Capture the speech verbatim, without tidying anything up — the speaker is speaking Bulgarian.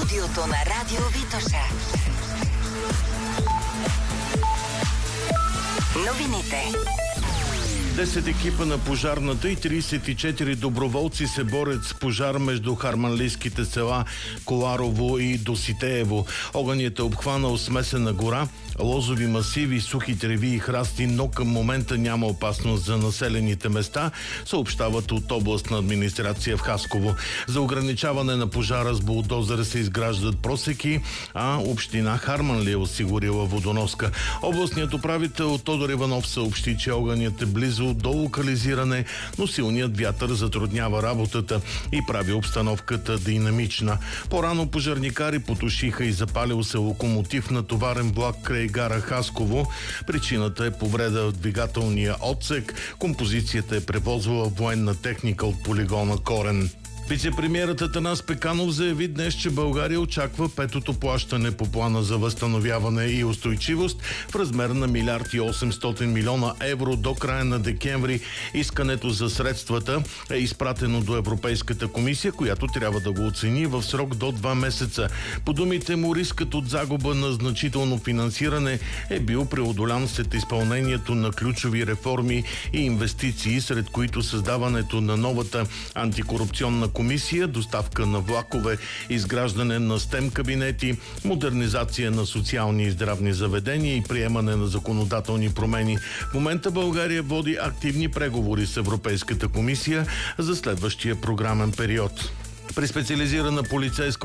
студиото на Радио Витоша. Новините. десет екипа на пожарната и тридесет и четири доброволци се борят с пожар между харманлийските села Коларово и Доситеево. Огънят е обхванал смесена гора, лозови масиви, сухи треви и храсти, но към момента няма опасност за населените места, съобщават от областна администрация в Хасково. За ограничаване на пожара с булдозер се изграждат просеки, а община Харманли е осигурила водоноска. Областният управител Тодор Иванов съобщи, че огънят е близо до локализиране, но силният вятър затруднява работата и прави обстановката динамична. По-рано пожарникари потушиха и запалил се локомотив на товарен влак край гара Хасково. Причината е повреда в двигателния отсек. Композицията е превозвала военна техника от полигона Корен. Вицепремиерът Атанас Пеканов заяви днес, че България очаква петото плащане по плана за възстановяване и устойчивост в размер на милиард и осемстотин милиона евро до края на декември. Искането за средствата е изпратено до Европейската комисия, която трябва да го оцени в срок до два месеца. По думите му, рискът от загуба на значително финансиране е бил преодолян след изпълнението на ключови реформи и инвестиции, сред които създаването на новата антикорупционна комисия, доставка на влакове, изграждане на стем кабинети, модернизация на социални и здравни заведения и приемане на законодателни промени. В момента България води активни преговори с Европейската комисия за следващия програмен период. При специализирана полицейска